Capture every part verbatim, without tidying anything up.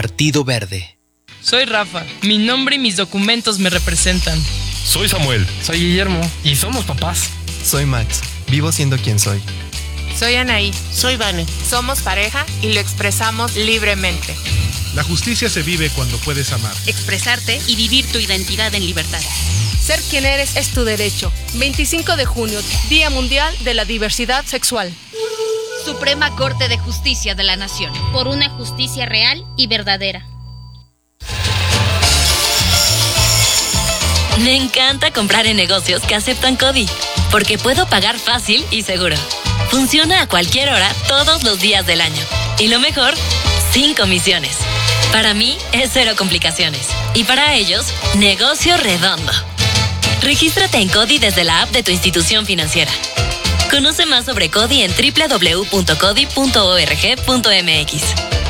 Partido Verde. Soy Rafa. Mi nombre y mis documentos me representan. Soy Samuel. Soy Guillermo. Y somos papás. Soy Max. Vivo siendo quien soy. Soy Anaí. Soy Vane. Somos pareja y lo expresamos libremente. La justicia se vive cuando puedes amar, expresarte y vivir tu identidad en libertad. Ser quien eres es tu derecho. veinticinco de junio, Día Mundial de la Diversidad Sexual. Suprema Corte de Justicia de la Nación. Por una justicia real y verdadera. Me encanta comprar en negocios que aceptan CODI, porque puedo pagar fácil y seguro. Funciona a cualquier hora, todos los días del año. Y lo mejor, sin comisiones. Para mí es cero complicaciones. Y para ellos, negocio redondo. Regístrate en CODI desde la app de tu institución financiera. Conoce más sobre CODI en doble u doble u doble u punto codi punto org punto m x.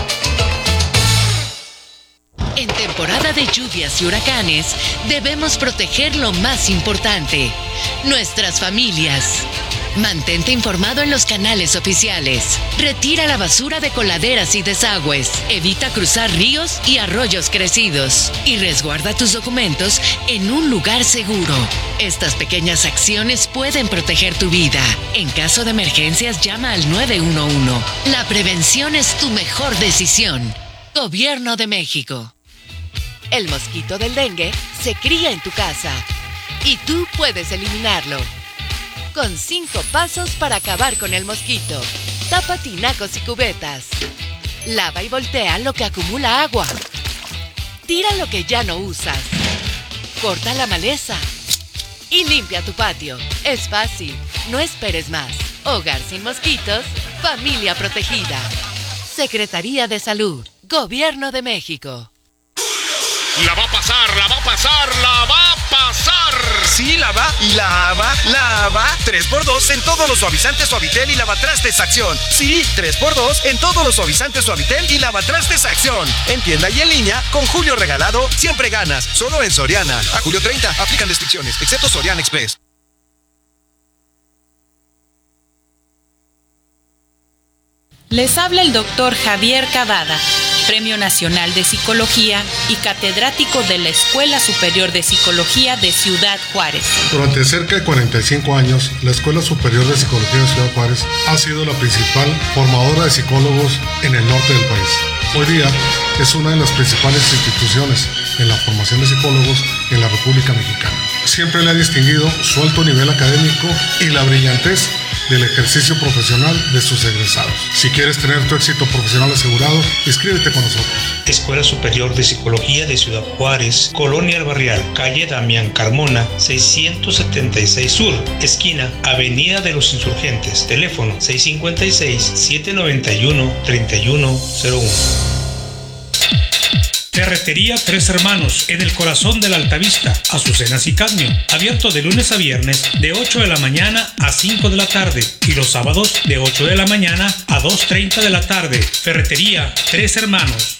En temporada de lluvias y huracanes, debemos proteger lo más importante, nuestras familias. Mantente informado en los canales oficiales. Retira la basura de coladeras y desagües. Evita cruzar ríos y arroyos crecidos. Y resguarda tus documentos en un lugar seguro. Estas pequeñas acciones pueden proteger tu vida. En caso de emergencias, llama al nueve uno uno. La prevención es tu mejor decisión. Gobierno de México. El mosquito del dengue se cría en tu casa y tú puedes eliminarlo. Con cinco pasos para acabar con el mosquito. Tapa tinacos y cubetas. Lava y voltea lo que acumula agua. Tira lo que ya no usas. Corta la maleza. Y limpia tu patio. Es fácil. No esperes más. Hogar sin mosquitos. Familia protegida. Secretaría de Salud. Gobierno de México. La va a pasar, la va a pasar, la va a pasar. Sí, lava, lava, lava. tres por dos en todos los suavizantes Suavitel y lavatrastes Acción. Sí, tres por dos en todos los suavizantes Suavitel y lavatrastes Acción. En tienda y en línea, con Julio Regalado, siempre ganas. Solo en Soriana. A julio treinta, aplican restricciones, excepto Soriana Express. Les habla el doctor Javier Cavada, Premio Nacional de Psicología y catedrático de la Escuela Superior de Psicología de Ciudad Juárez. Durante cerca de cuarenta y cinco años, la Escuela Superior de Psicología de Ciudad Juárez ha sido la principal formadora de psicólogos en el norte del país. Hoy día es una de las principales instituciones en la formación de psicólogos en la República Mexicana. Siempre le ha distinguido su alto nivel académico y la brillantez del ejercicio profesional de sus egresados. Si quieres tener tu éxito profesional asegurado, inscríbete con nosotros. Escuela Superior de Psicología de Ciudad Juárez, Colonia El Barrial, calle Damián Carmona, seiscientos setenta y seis Sur, esquina Avenida de los Insurgentes, teléfono seis cinco seis, siete nueve uno, tres uno cero uno. Ferretería Tres Hermanos, en el corazón de la Altavista, Azucenas y Cadmio. Abierto de lunes a viernes de ocho de la mañana a cinco de la tarde y los sábados de ocho de la mañana a dos treinta de la tarde. Ferretería Tres Hermanos.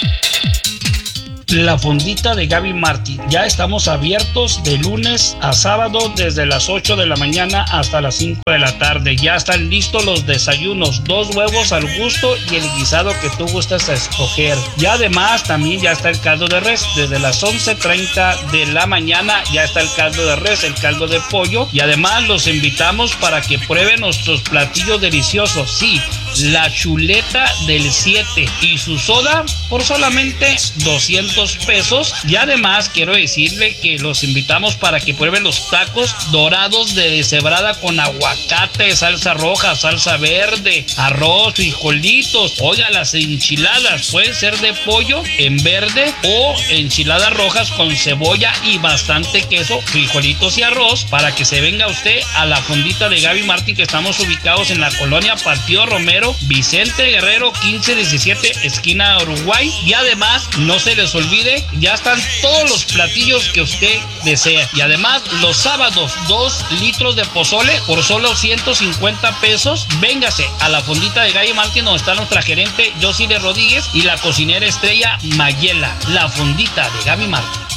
La Fondita de Gaby Martí. Ya estamos abiertos de lunes a sábado desde las ocho de la mañana hasta las cinco de la tarde. Ya están listos los desayunos, dos huevos al gusto y el guisado que tú gustas a escoger. Y además también ya está el caldo de res. Desde las once treinta de la mañana ya está el caldo de res, el caldo de pollo. Y además los invitamos para que prueben nuestros platillos deliciosos. Sí, la chuleta del siete y su soda por solamente doscientos pesos. Y además quiero decirle que los invitamos para que prueben los tacos dorados de deshebrada con aguacate, salsa roja, salsa verde, arroz, frijolitos. Oiga, las enchiladas pueden ser de pollo en verde o enchiladas rojas con cebolla y bastante queso, frijolitos y arroz, para que se venga usted a la Fondita de Gaby Martí, que estamos ubicados en la colonia Partido Romero, Vicente Guerrero quince diecisiete, esquina Uruguay. Y además no se les olvide, ya están todos los platillos que usted desea. Y además los sábados dos litros de pozole por solo ciento cincuenta pesos. Véngase a la Fondita de Gaby Martí, donde está nuestra gerente Josile Rodríguez y la cocinera estrella Mayela. La Fondita de Gaby Martí.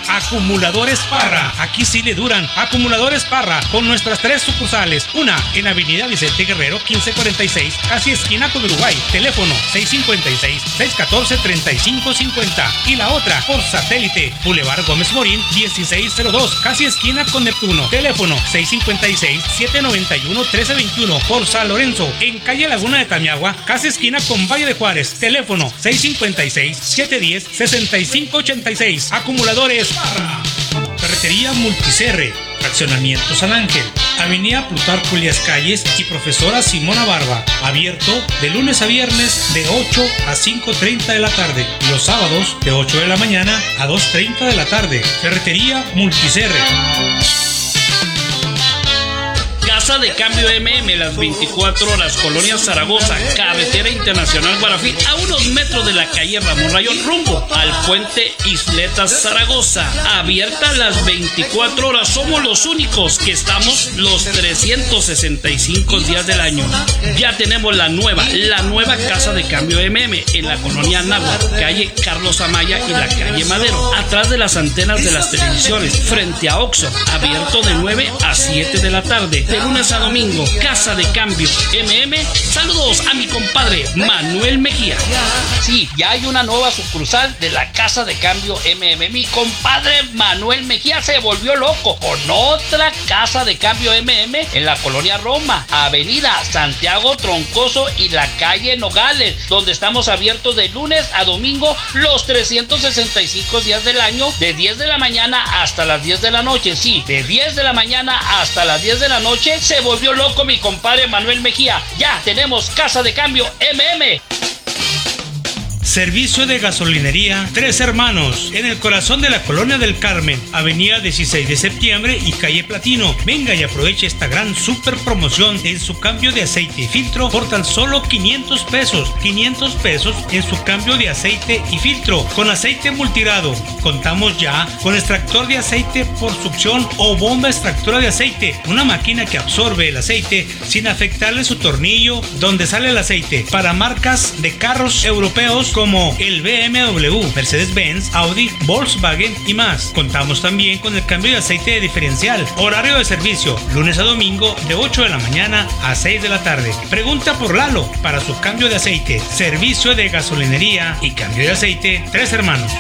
Acumuladores Parra. Aquí sí le duran. Acumuladores Parra, con nuestras tres sucursales. Una en Avenida Vicente Guerrero quince cuarenta y seis, casi esquina con Uruguay. Teléfono seis cinco seis, seis uno cuatro, tres cinco cinco cero. Y la otra por satélite, Boulevard Gómez Morín dieciséis cero dos, casi esquina con Neptuno. Teléfono seis cinco seis, siete nueve uno, uno tres dos uno. Por San Lorenzo, en calle Laguna de Tamiagua, casi esquina con Valle de Juárez. Teléfono seis cinco seis, siete uno cero, seis cinco ocho seis. Acumuladores Parra. Ferretería Multicerre. Fraccionamiento San Ángel. Avenida Plutarco Elías Calles y Profesora Simona Barba. Abierto de lunes a viernes de ocho a cinco treinta de la tarde. Y los sábados de ocho de la mañana a dos treinta de la tarde. Ferretería Multicerre. Casa de Cambio M M, las veinticuatro horas, Colonia Zaragoza, Carretera Internacional Guarafí, a unos metros de la calle Ramón Rayón, rumbo al puente Isletas Zaragoza. Abierta las veinticuatro horas, somos los únicos que estamos los trescientos sesenta y cinco días del año. Ya tenemos la nueva, la nueva Casa de Cambio M M en la Colonia Náhuatl, calle Carlos Amaya y la calle Madero, atrás de las antenas de las televisiones, frente a Oxxo, abierto de nueve a siete de la tarde. De lunes a domingo, Casa de Cambio M M. Saludos a mi compadre Manuel Mejía. Sí, ya hay una nueva sucursal de la Casa de Cambio M M. Mi compadre Manuel Mejía se volvió loco con otra Casa de Cambio M M en la Colonia Roma, Avenida Santiago Troncoso y la calle Nogales, donde estamos abiertos de lunes a domingo los trescientos sesenta y cinco días del año, de diez de la mañana hasta las diez de la noche. Sí, de diez de la mañana hasta las diez de la noche. Se volvió loco mi compadre Manuel Mejía. Ya tenemos Casa de Cambio M M. Servicio de gasolinería Tres Hermanos, en el corazón de la Colonia del Carmen, Avenida dieciséis de septiembre y calle Platino. Venga y aproveche esta gran super promoción en su cambio de aceite y filtro por tan solo quinientos pesos. quinientos pesos en su cambio de aceite y filtro con aceite multirado. Contamos ya con extractor de aceite por succión o bomba extractora de aceite, una máquina que absorbe el aceite sin afectarle su tornillo donde sale el aceite, para marcas de carros europeos como el B M W, Mercedes-Benz, Audi, Volkswagen y más. Contamos también con el cambio de aceite de diferencial. Horario de servicio, lunes a domingo de ocho de la mañana a seis de la tarde. Pregunta por Lalo para su cambio de aceite. Servicio de gasolinería y cambio de aceite Tres Hermanos.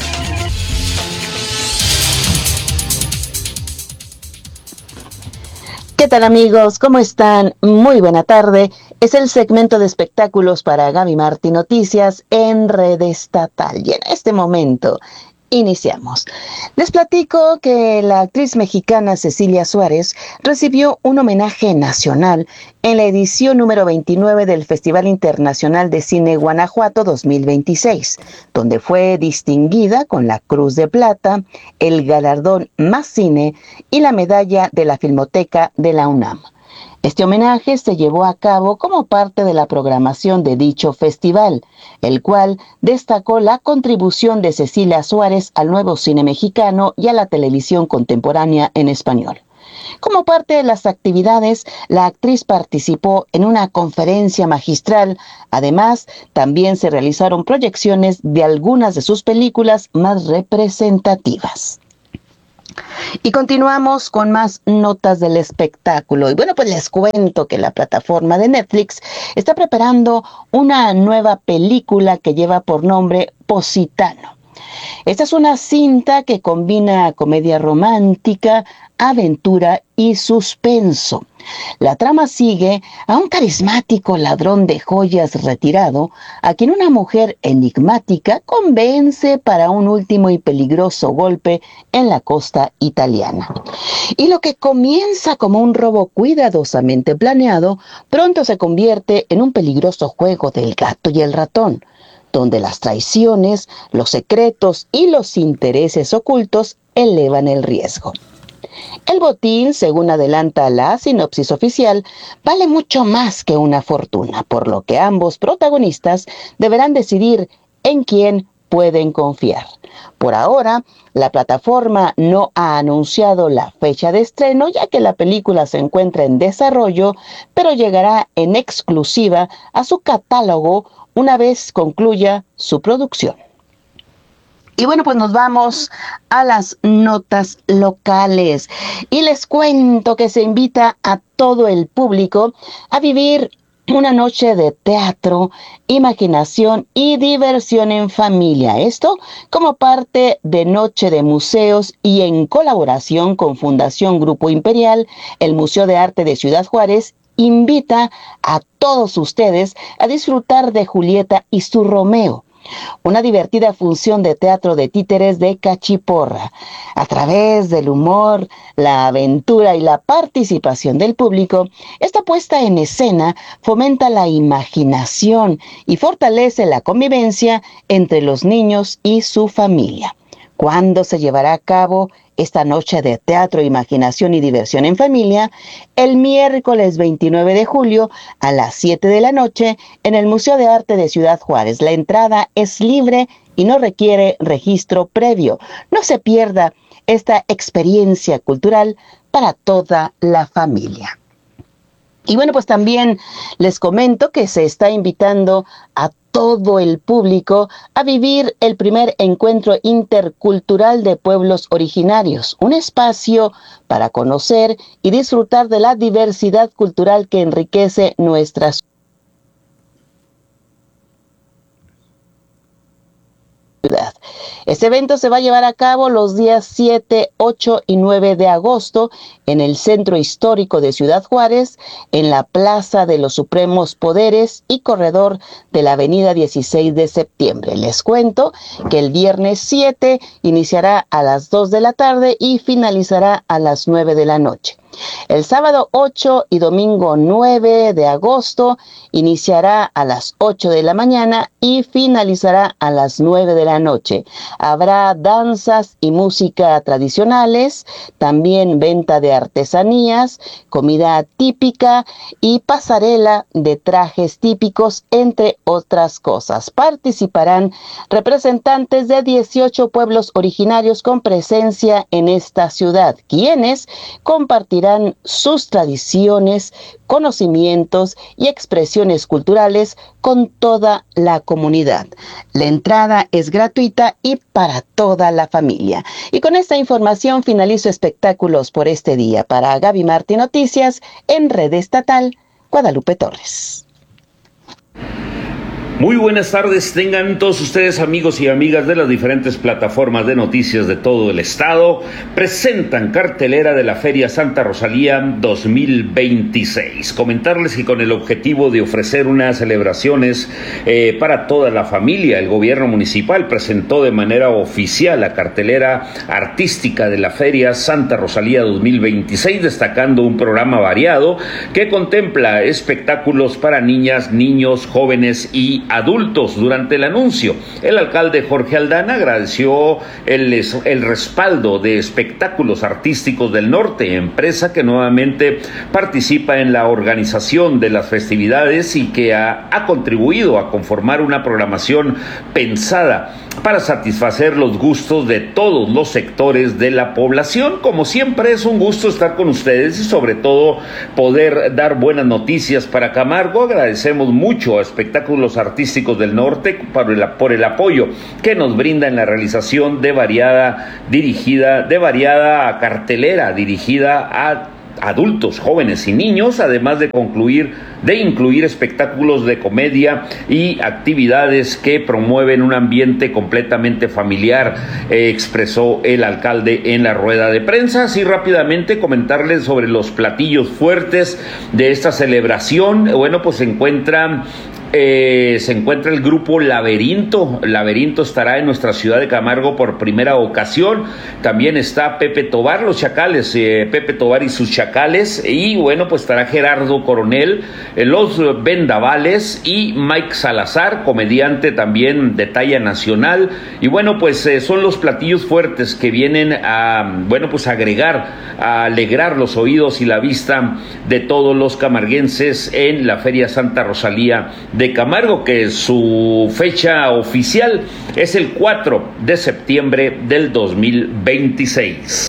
¿Qué tal, amigos? ¿Cómo están? Muy buena tarde. Es el segmento de espectáculos para Gaby Martí Noticias en Red Estatal. Y en este momento iniciamos. Les platico que la actriz mexicana Cecilia Suárez recibió un homenaje nacional en la edición número veintinueve del Festival Internacional de Cine Guanajuato dos mil veintiséis, donde fue distinguida con la Cruz de Plata, el galardón Más Cine y la medalla de la Filmoteca de la UNAM. Este homenaje se llevó a cabo como parte de la programación de dicho festival, el cual destacó la contribución de Cecilia Suárez al nuevo cine mexicano y a la televisión contemporánea en español. Como parte de las actividades, la actriz participó en una conferencia magistral. Además, también se realizaron proyecciones de algunas de sus películas más representativas. Y continuamos con más notas del espectáculo. Y bueno, pues les cuento que la plataforma de Netflix está preparando una nueva película que lleva por nombre Positano. Esta es una cinta que combina comedia romántica, aventura y suspenso. La trama sigue a un carismático ladrón de joyas retirado, a quien una mujer enigmática convence para un último y peligroso golpe en la costa italiana. Y lo que comienza como un robo cuidadosamente planeado, pronto se convierte en un peligroso juego del gato y el ratón, donde las traiciones, los secretos y los intereses ocultos elevan el riesgo. El botín, según adelanta la sinopsis oficial, vale mucho más que una fortuna, por lo que ambos protagonistas deberán decidir en quién pueden confiar. Por ahora, la plataforma no ha anunciado la fecha de estreno, ya que la película se encuentra en desarrollo, pero llegará en exclusiva a su catálogo una vez concluya su producción. Y bueno, pues nos vamos a las notas locales y les cuento que se invita a todo el público a vivir una noche de teatro, imaginación y diversión en familia. Esto como parte de Noche de Museos y en colaboración con Fundación Grupo Imperial, el Museo de Arte de Ciudad Juárez invita a todos ustedes a disfrutar de Julieta y su Romeo, una divertida función de teatro de títeres de Cachiporra. A través del humor, la aventura y la participación del público, esta puesta en escena fomenta la imaginación y fortalece la convivencia entre los niños y su familia. ¿Cuándo se llevará a cabo esta noche de teatro, imaginación y diversión en familia? El miércoles veintinueve de julio a las siete de la noche en el Museo de Arte de Ciudad Juárez. La entrada es libre y no requiere registro previo. No se pierda esta experiencia cultural para toda la familia. Y bueno, pues también les comento que se está invitando a todo el público a vivir el primer encuentro intercultural de pueblos originarios, un espacio para conocer y disfrutar de la diversidad cultural que enriquece nuestras ciudad. Este evento se va a llevar a cabo los días siete, ocho y nueve de agosto en el Centro Histórico de Ciudad Juárez, en la Plaza de los Supremos Poderes y corredor de la Avenida dieciséis de septiembre. Les cuento que el viernes siete iniciará a las dos de la tarde y finalizará a las nueve de la noche. El sábado ocho y domingo nueve de agosto iniciará a las ocho de la mañana y finalizará a las nueve de la noche. Habrá danzas y música tradicionales, también venta de artesanías, comida típica y pasarela de trajes típicos, entre otras cosas. Participarán representantes de dieciocho pueblos originarios con presencia en esta ciudad, quienes compartirán sus tradiciones, conocimientos y expresiones culturales con toda la comunidad. La entrada es gratuita y para toda la familia. Y con esta información finalizo espectáculos por este día. Para Gaby Martí Noticias, en Red Estatal, Guadalupe Torres. Muy buenas tardes, tengan todos ustedes, amigos y amigas de las diferentes plataformas de noticias de todo el estado. Presentan cartelera de la Feria Santa Rosalía dos mil veintiséis. Comentarles que con el objetivo de ofrecer unas celebraciones eh, para toda la familia, el gobierno municipal presentó de manera oficial la cartelera artística de la Feria Santa Rosalía dos mil veintiséis, destacando un programa variado que contempla espectáculos para niñas, niños, jóvenes y adultos. Durante el anuncio, el alcalde Jorge Aldana agradeció el, el respaldo de Espectáculos Artísticos del Norte, empresa que nuevamente participa en la organización de las festividades y que ha, ha contribuido a conformar una programación pensada para satisfacer los gustos de todos los sectores de la población. Como siempre, es un gusto estar con ustedes y sobre todo poder dar buenas noticias para Camargo. Agradecemos mucho a Espectáculos Artísticos del Norte por el, por el apoyo que nos brinda en la realización de variada dirigida, de variada cartelera dirigida a adultos, jóvenes y niños, además de concluir, de incluir espectáculos de comedia y actividades que promueven un ambiente completamente familiar, eh, expresó el alcalde en la rueda de prensa. Así rápidamente comentarles sobre los platillos fuertes de esta celebración. Bueno, pues se encuentran Eh, se encuentra el grupo Laberinto. Laberinto estará en nuestra ciudad de Camargo por primera ocasión. También está Pepe Tobar, los Chacales, eh, Pepe Tobar y sus Chacales. Y bueno, pues estará Gerardo Coronel, eh, los Vendavales y Mike Salazar, comediante también de talla nacional. Y bueno, pues eh, son los platillos fuertes que vienen a, bueno, pues agregar, a alegrar los oídos y la vista de todos los camarguenses en la Feria Santa Rosalía de Camargo, que su fecha oficial es el cuatro de septiembre del dos mil veintiséis.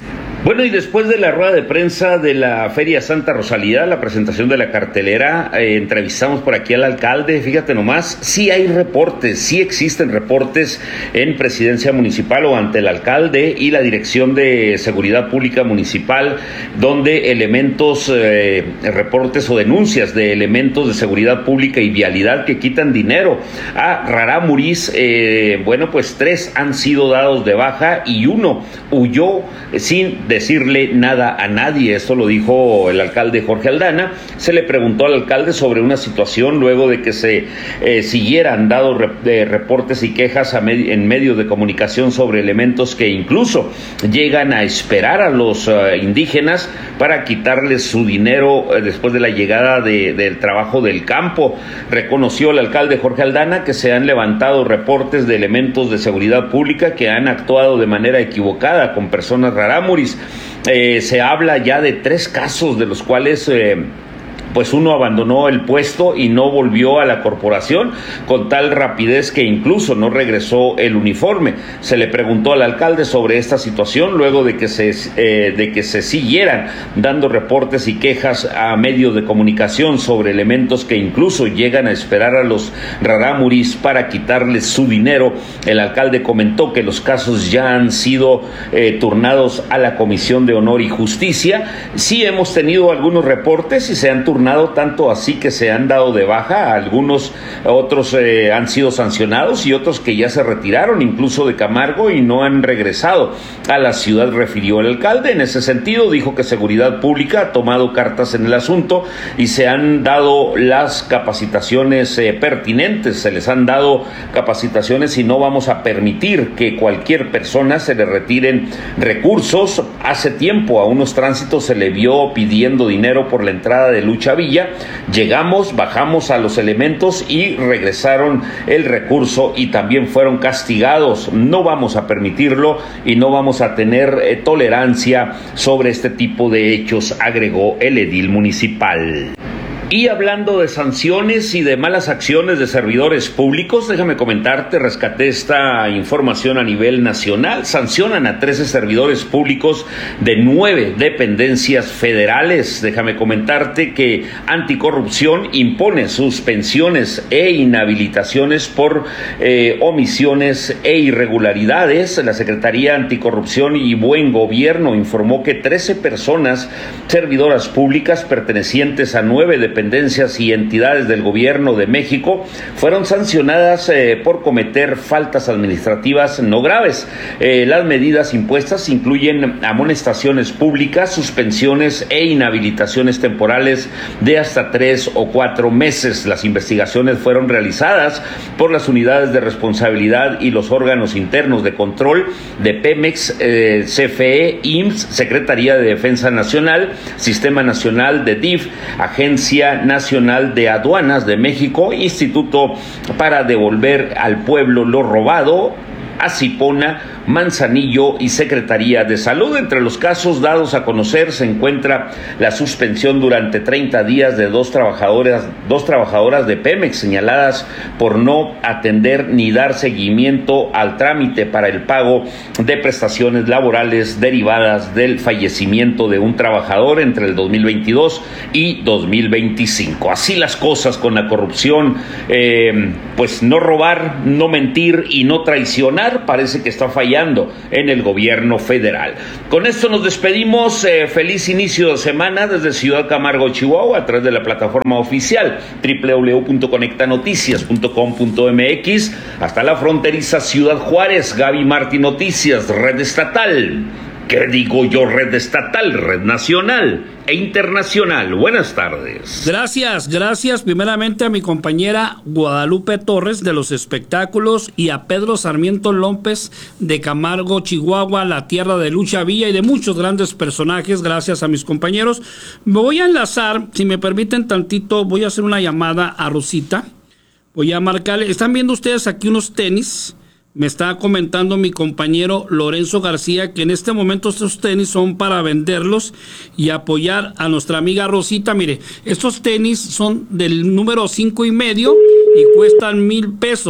Bueno, y después de la rueda de prensa de la Feria Santa Rosalía, la presentación de la cartelera, eh, entrevistamos por aquí al alcalde. Fíjate nomás, sí hay reportes, sí existen reportes en Presidencia Municipal o ante el alcalde y la Dirección de Seguridad Pública Municipal, donde elementos, eh, reportes o denuncias de elementos de seguridad pública y vialidad que quitan dinero a rarámuris. Eh, bueno, pues tres han sido dados de baja y uno huyó eh, sin decirle nada a nadie. Esto lo dijo el alcalde Jorge Aldana. Se le preguntó al alcalde sobre una situación luego de que se eh, siguieran dando rep eh, reportes y quejas a med en medios de comunicación sobre elementos que incluso llegan a esperar a los uh, indígenas para quitarles su dinero eh, después de la llegada de, del trabajo del campo. Reconoció el alcalde Jorge Aldana que se han levantado reportes de elementos de seguridad pública que han actuado de manera equivocada con personas rarámuris. Eh, se habla ya de tres casos de los cuales eh, pues uno abandonó el puesto y no volvió a la corporación con tal rapidez que incluso no regresó el uniforme. Se le preguntó al alcalde sobre esta situación luego de que se eh, de que se siguieran dando reportes y quejas a medios de comunicación sobre elementos que incluso llegan a esperar a los rarámuris para quitarles su dinero. El alcalde comentó que los casos ya han sido eh, turnados a la Comisión de Honor y Justicia. Sí hemos tenido algunos reportes y se han turnado tanto así que se han dado de baja, algunos otros eh, han sido sancionados y otros que ya se retiraron incluso de Camargo y no han regresado a la ciudad, refirió el alcalde. En ese sentido dijo que Seguridad Pública ha tomado cartas en el asunto y se han dado las capacitaciones eh, pertinentes, se les han dado capacitaciones y no vamos a permitir que cualquier persona se le retiren recursos. Hace tiempo a unos tránsitos se le vio pidiendo dinero por la entrada de Lucha Villa, llegamos, bajamos a los elementos y regresaron el recurso y también fueron castigados. No vamos a permitirlo y no vamos a tener eh, tolerancia sobre este tipo de hechos, agregó el edil municipal. Y hablando de sanciones y de malas acciones de servidores públicos, déjame comentarte, rescaté esta información a nivel nacional. Sancionan a trece servidores públicos de nueve dependencias federales. Déjame comentarte que Anticorrupción impone suspensiones e inhabilitaciones por eh, omisiones e irregularidades. La Secretaría Anticorrupción y Buen Gobierno informó que trece personas servidoras públicas pertenecientes a nueve dependencias dependencias y entidades del gobierno de México fueron sancionadas eh, por cometer faltas administrativas no graves. Eh, las medidas impuestas incluyen amonestaciones públicas, suspensiones e inhabilitaciones temporales de hasta tres o cuatro meses. Las investigaciones fueron realizadas por las unidades de responsabilidad y los órganos internos de control de Pemex, eh, C F E, I M S S, Secretaría de Defensa Nacional, Sistema Nacional de D I F, Agencia Nacional de Aduanas de México, Instituto para Devolver al Pueblo lo Robado, Acipona, Manzanillo y Secretaría de Salud. Entre los casos dados a conocer se encuentra la suspensión durante treinta días de dos trabajadoras, dos trabajadoras de Pemex señaladas por no atender ni dar seguimiento al trámite para el pago de prestaciones laborales derivadas del fallecimiento de un trabajador entre el dos mil veintidós y dos mil veinticinco. Así las cosas con la corrupción, eh, pues no robar, no mentir y no traicionar parece que está fallando en el gobierno federal. Con esto nos despedimos. Eh, feliz inicio de semana desde Ciudad Camargo, Chihuahua, a través de la plataforma oficial doble u doble u doble u punto conecta noticias punto com punto m x hasta la fronteriza Ciudad Juárez. Gaby Martín Noticias, red estatal. ¿Qué digo yo? Red estatal, red nacional e internacional. Buenas tardes. Gracias, gracias primeramente a mi compañera Guadalupe Torres de los espectáculos y a Pedro Sarmiento López de Camargo, Chihuahua, la tierra de Lucha Villa y de muchos grandes personajes. Gracias a mis compañeros. Me voy a enlazar, si me permiten tantito, voy a hacer una llamada a Rosita. Voy a marcarle, están viendo ustedes aquí unos tenis. Me está comentando mi compañero Lorenzo García que en este momento estos tenis son para venderlos y apoyar a nuestra amiga Rosita. Mire, estos tenis son del número cinco y medio y cuestan mil pesos.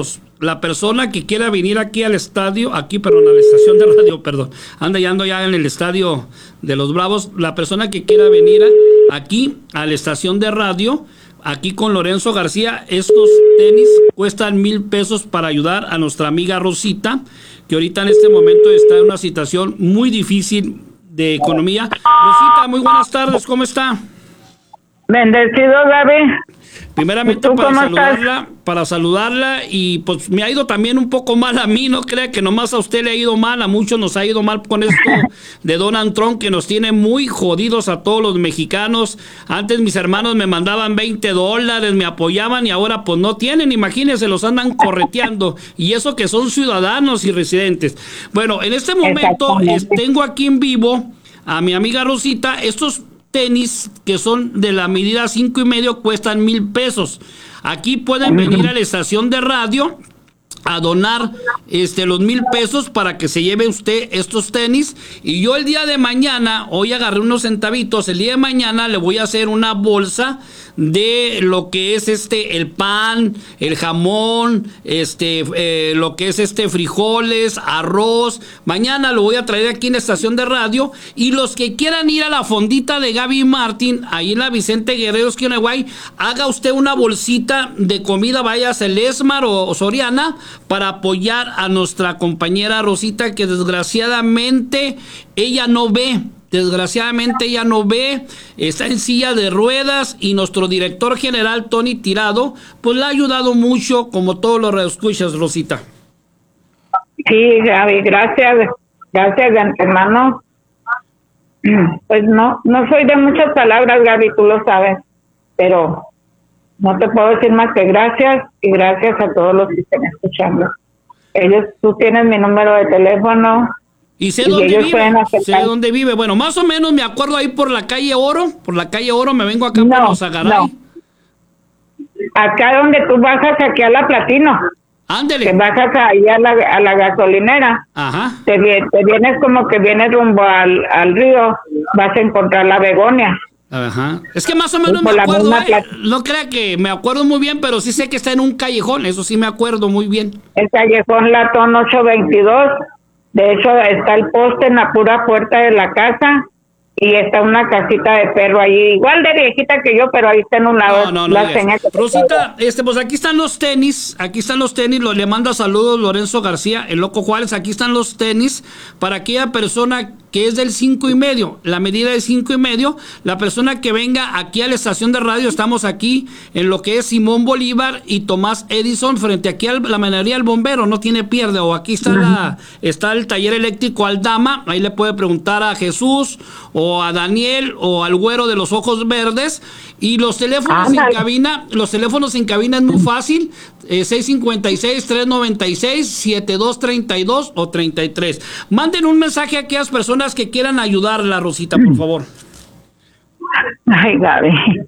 la persona que quiera venir aquí al estadio, aquí, perdón, a la estación de radio, perdón, anda ya ando ya en el estadio de los Bravos, la persona que quiera venir aquí a la estación de radio, aquí con Lorenzo García, estos tenis cuestan mil pesos para ayudar a nuestra amiga Rosita, que ahorita en este momento está en una situación muy difícil de economía. Rosita, muy buenas tardes, ¿cómo está? Bendecido, Gaby. Primeramente para saludarla, estás? para saludarla y pues me ha ido también un poco mal a mí, no crea que nomás a usted le ha ido mal, a muchos nos ha ido mal con esto de Donald Trump, que nos tiene muy jodidos a todos los mexicanos. Antes mis hermanos me mandaban veinte dólares, me apoyaban y ahora pues no tienen, imagínense, los andan correteando y eso que son ciudadanos y residentes. Bueno, en este momento es, tengo aquí en vivo a mi amiga Rosita, estos tenis que son de la medida cinco y medio cuestan mil pesos. Aquí pueden venir a la estación de radio a donar este los mil pesos para que se lleve usted estos tenis y yo el día de mañana, hoy agarré unos centavitos, el día de mañana le voy a hacer una bolsa de lo que es este el pan, el jamón, este eh, lo que es este frijoles, arroz. Mañana lo voy a traer aquí en la estación de radio y los que quieran ir a la fondita de Gaby Martín, ahí en la Vicente Guerrero, esquina Guay, haga usted una bolsita de comida, vaya a Celesmar o, o Soriana, para apoyar a nuestra compañera Rosita, que desgraciadamente ella no ve. Desgraciadamente ella no ve, está en silla de ruedas y nuestro director general Tony Tirado pues le ha ayudado mucho, como todos los radioescuchas, Rosita. Sí, Gaby, gracias, gracias de antemano. Pues no, no soy de muchas palabras, Gaby, tú lo sabes, pero no te puedo decir más que gracias y gracias a todos los que estén escuchando. Ellos, tú tienes mi número de teléfono. Y sé dónde vive, sé dónde vive. Bueno, más o menos me acuerdo ahí por la calle Oro, por la calle Oro, me vengo acá no, por los Agaray. No. Acá donde tú bajas aquí a la Platino. Ándele. Que bajas ahí a la, a la gasolinera. Ajá. Te, te vienes como que vienes rumbo al, al río, vas a encontrar la Begonia. Ajá. Es que más o menos me acuerdo, eh, no crea que me acuerdo muy bien, pero sí sé que está en un callejón, eso sí me acuerdo muy bien. El callejón Latón ocho veintidós. De hecho, está el poste en la pura puerta de la casa y está una casita de perro ahí, igual de viejita que yo, pero ahí está en un lado. No, no, no. La Rosita, este, pues aquí están los tenis, aquí están los tenis, lo, le manda saludos Lorenzo García, el Loco Juárez, aquí están los tenis para aquella persona que es del cinco y medio, la medida de cinco y medio, la persona que venga aquí a la estación de radio, estamos aquí en lo que es Simón Bolívar y Tomás Edison, frente aquí a la manería del bombero, no tiene pierde, o aquí está la, está el taller eléctrico Aldama, ahí le puede preguntar a Jesús, o a Daniel, o al güero de los ojos verdes, y los teléfonos ah, en cabina, los teléfonos en cabina es muy fácil, eh, seis cinco seis, tres nueve seis, siete dos tres dos o treinta y tres. Manden un mensaje a aquellas personas que quieran ayudarla, Rosita, por favor. Ay, Gaby,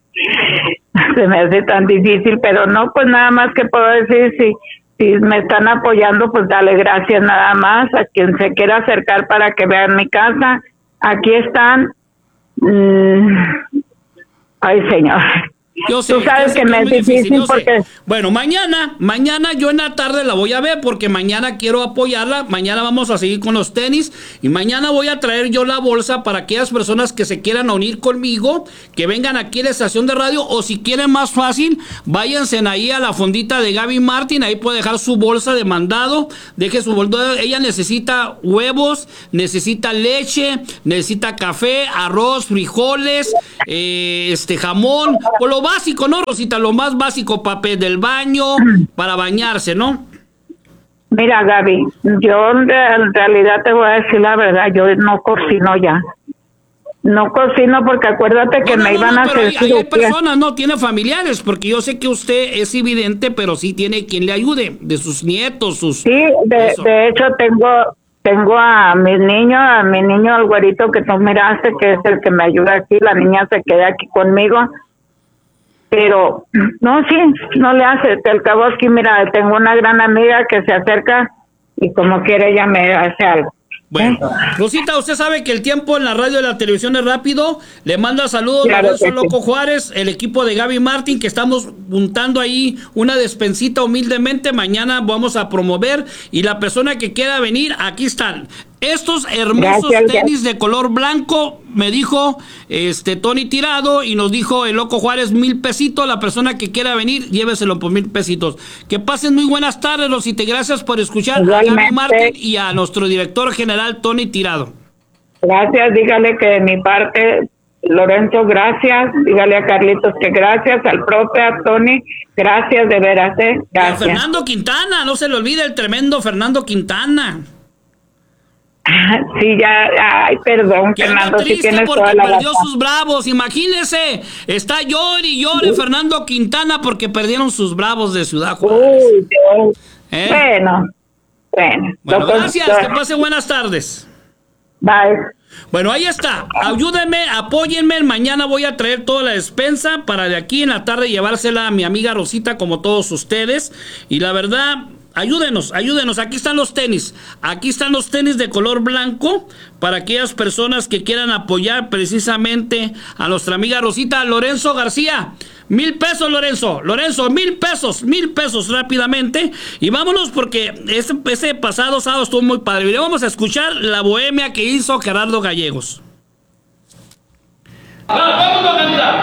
se me hace tan difícil, pero no, pues nada más que puedo decir, si, si me están apoyando, pues dale gracias nada más a quien se quiera acercar para que vean mi casa. Aquí están. Mmm, ay, señor. Yo sé, Tú sabes yo sé que, que me es difícil, difícil porque... Bueno, mañana, mañana yo en la tarde la voy a ver porque mañana quiero apoyarla. Mañana vamos a seguir con los tenis y mañana voy a traer yo la bolsa para aquellas personas que se quieran unir conmigo, que vengan aquí a la estación de radio o si quieren más fácil, váyanse ahí a la fondita de Gaby Martín, ahí puede dejar su bolsa de mandado, deje su bolsa. Ella necesita huevos, necesita leche, necesita café, arroz, frijoles, eh, este jamón, por lo básico, ¿no, Rosita? Lo más básico, papel del baño, para bañarse, ¿no? Mira, Gaby, yo en realidad te voy a decir la verdad, yo no cocino ya. No cocino porque acuérdate que no, no, me iban no, no, a hacer hay, hay personas, no, tiene familiares, porque yo sé que usted es evidente, pero sí tiene quien le ayude, de sus nietos, sus... Sí, de, de hecho tengo... Tengo a mis niños, a mi niño, el güerito que tú miraste, que es el que me ayuda aquí, la niña se queda aquí conmigo, pero no, sí, no le hace, al cabo aquí, mira, tengo una gran amiga que se acerca y como quiere ella me hace algo. Bueno, Rosita, usted sabe que el tiempo en la radio y la televisión es rápido. Le manda saludos Claro a Lorenzo que sí. Loco Juárez, el equipo de Gaby Martín, que estamos juntando ahí una despensita humildemente. Mañana vamos a promover y la persona que quiera venir, aquí están. Estos hermosos Gracias, tenis de color blanco, me dijo este Tony Tirado y nos dijo el Loco Juárez, mil pesitos. La persona que quiera venir, lléveselo por mil pesitos. Que pasen muy buenas tardes, Rosita. Gracias por escuchar Igualmente. a Gaby Martín y a nuestro director general Tony Tirado. Gracias, dígale que de mi parte, Lorenzo, gracias. Dígale a Carlitos que gracias, al profe, a Tony, gracias de veras, ¿eh? Gracias. A Fernando Quintana, no se le olvide el tremendo Fernando Quintana. Sí, ya, ay, perdón, Que Fernando, anda si triste tienes porque toda la perdió razón. sus bravos, imagínese, está llore y llore Sí. Fernando Quintana porque perdieron sus bravos de Ciudad Juárez. Uy, Dios. ¿Eh? Bueno, bueno. Bueno, Doctor, gracias, doctor. que pase buenas tardes. Bye. Bueno, ahí está, ayúdenme, apóyenme, mañana voy a traer toda la despensa para de aquí en la tarde llevársela a mi amiga Rosita como todos ustedes, y la verdad, ayúdenos, ayúdenos, aquí están los tenis, aquí están los tenis de color blanco para aquellas personas que quieran apoyar precisamente a nuestra amiga Rosita. Lorenzo García, mil pesos Lorenzo, Lorenzo, mil pesos, mil pesos rápidamente, y vámonos porque ese, ese pasado sábado estuvo muy padre. Y vamos a escuchar la bohemia que hizo Gerardo Gallegos. ¡Vamos a cantar!